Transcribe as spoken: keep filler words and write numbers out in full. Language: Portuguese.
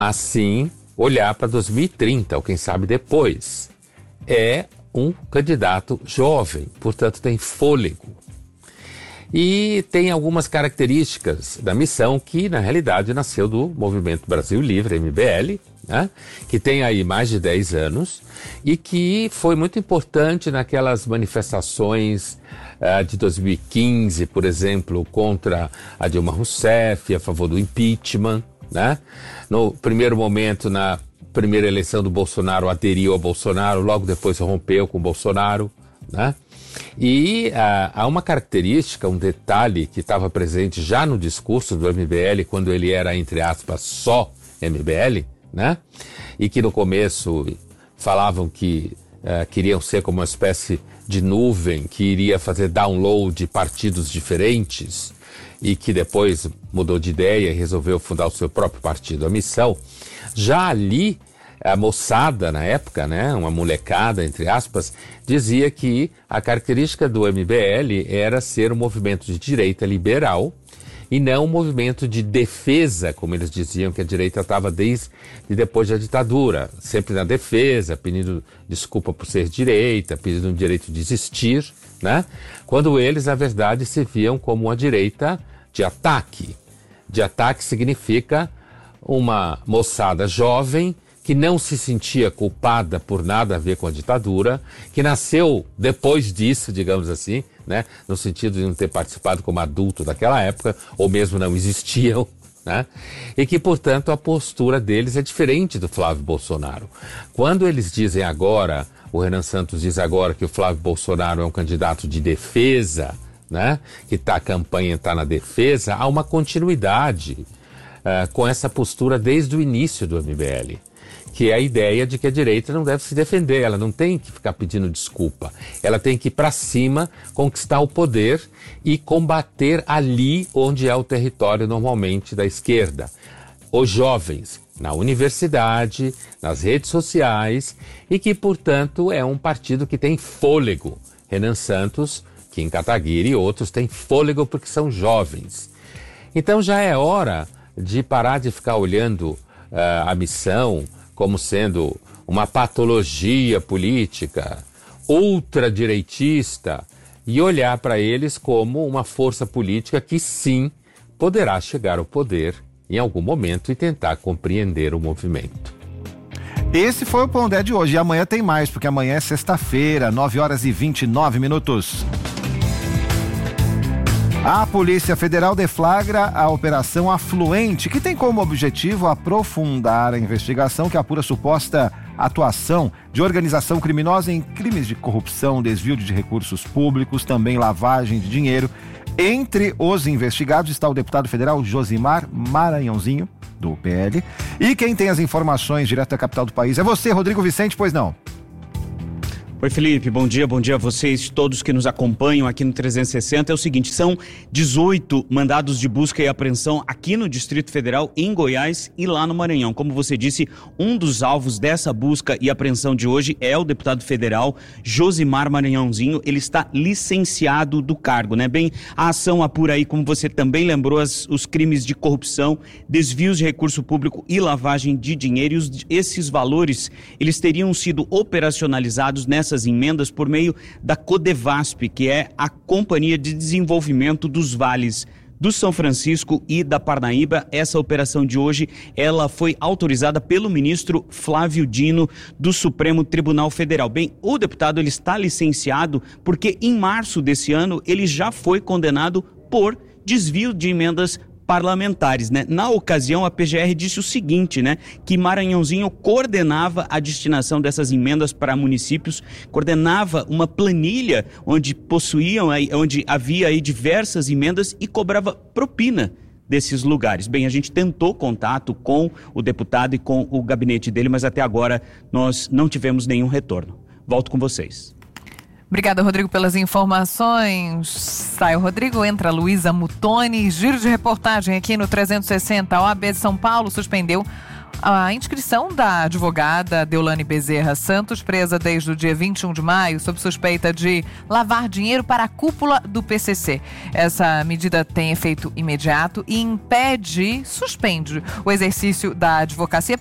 assim olhar para dois mil e trinta, ou quem sabe depois. É um candidato jovem, portanto tem fôlego. E tem algumas características da missão que, na realidade, nasceu do Movimento Brasil Livre, M B L, né? Que tem aí mais de dez anos e que foi muito importante naquelas manifestações uh, de dois mil e quinze, por exemplo, contra a Dilma Rousseff, a favor do impeachment, né? No primeiro momento, na primeira eleição do Bolsonaro, aderiu ao Bolsonaro, logo depois rompeu com o Bolsonaro, né? E uh, há uma característica, um detalhe que estava presente já no discurso do M B L, quando ele era, entre aspas, só M B L, né? E que no começo falavam que uh, queriam ser como uma espécie de nuvem que iria fazer download de partidos diferentes e que depois mudou de ideia e resolveu fundar o seu próprio partido, a Missão. Já ali, a moçada na época, né, uma molecada, entre aspas, dizia que a característica do M B L era ser um movimento de direita liberal e não um movimento de defesa, como eles diziam que a direita estava desde depois da ditadura, sempre na defesa, pedindo desculpa por ser direita, pedindo o direito de existir, né? Quando eles, na verdade, se viam como uma direita de ataque. De ataque significa uma moçada jovem que não se sentia culpada por nada a ver com a ditadura, que nasceu depois disso, digamos assim, né? No sentido de não ter participado como adulto daquela época, ou mesmo não existiam, né? E que, portanto, a postura deles é diferente do Flávio Bolsonaro. Quando eles dizem agora, o Renan Santos diz agora que o Flávio Bolsonaro é um candidato de defesa, né? Que tá, a campanha está na defesa, há uma continuidade uh, com essa postura desde o início do M B L. Que é a ideia de que a direita não deve se defender, ela não tem que ficar pedindo desculpa, ela tem que ir para cima, conquistar o poder e combater ali onde é o território normalmente da esquerda. Os jovens, na universidade, nas redes sociais e que, portanto, é um partido que tem fôlego. Renan Santos, Kim Kataguiri e outros têm fôlego porque são jovens. Então já é hora de parar de ficar olhando uh, a missão como sendo uma patologia política, ultradireitista, e olhar para eles como uma força política que sim poderá chegar ao poder em algum momento e tentar compreender o movimento. Esse foi o Pondé de hoje e amanhã tem mais, porque amanhã é sexta-feira, nove horas e vinte e nove minutos. A Polícia Federal deflagra a Operação Afluente, que tem como objetivo aprofundar a investigação que apura suposta atuação de organização criminosa em crimes de corrupção, desvio de recursos públicos, também lavagem de dinheiro. Entre os investigados está o deputado federal Josimar Maranhãozinho, do P L. E quem tem as informações direto da capital do país é você, Rodrigo Vicente, pois não? Oi, Felipe, bom dia, bom dia a vocês, todos que nos acompanham aqui no trezentos e sessenta. É o seguinte, são dezoito mandados de busca e apreensão aqui no Distrito Federal, em Goiás e lá no Maranhão. Como você disse, um dos alvos dessa busca e apreensão de hoje é o deputado federal Josimar Maranhãozinho. Ele está licenciado do cargo, né? Bem, a ação apura aí, como você também lembrou, as, os crimes de corrupção, desvios de recurso público e lavagem de dinheiro. E os, esses valores, eles teriam sido operacionalizados nessa essas emendas por meio da Codevasp, que é a Companhia de Desenvolvimento dos Vales do São Francisco e da Parnaíba. Essa operação de hoje, ela foi autorizada pelo ministro Flávio Dino do Supremo Tribunal Federal. Bem, o deputado ele está licenciado porque em março desse ano ele já foi condenado por desvio de emendas parlamentares, né? Na ocasião, a P G R disse o seguinte, né? Que Maranhãozinho coordenava a destinação dessas emendas para municípios, coordenava uma planilha onde possuíam, onde havia aí diversas emendas e cobrava propina desses lugares. Bem, a gente tentou contato com o deputado e com o gabinete dele, mas até agora nós não tivemos nenhum retorno. Volto com vocês. Obrigada, Rodrigo, pelas informações. Sai o Rodrigo, entra a Luísa Mutoni. Giro de reportagem aqui no trezentos e sessenta. A O A B de São Paulo suspendeu A inscrição da advogada Deolane Bezerra Santos, presa desde o dia vinte e um de maio, sob suspeita de lavar dinheiro para a cúpula do P C C. Essa medida tem efeito imediato e impede, suspende o exercício da advocacia